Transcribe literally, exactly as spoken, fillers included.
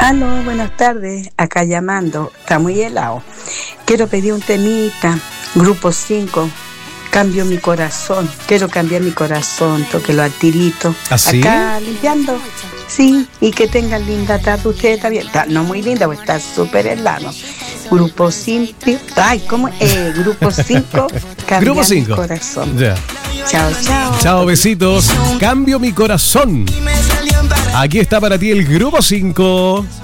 Aló, buenas tardes, acá llamando, está muy helado. Quiero pedir un temita, Grupo cinco, Cambio mi corazón, quiero cambiar mi corazón, tóquelo al tirito. ¿Así? Acá limpiando, sí, y que tengan linda tarde ustedes también. Está, no muy linda, pues está súper helado. Grupo cinco, ay, ¿cómo? Eh, Grupo cinco, Cambio Grupo cinco. mi corazón. Ya. Chao, chao. Chao, besitos. Cambio mi corazón. Aquí está para ti el Grupo cinco.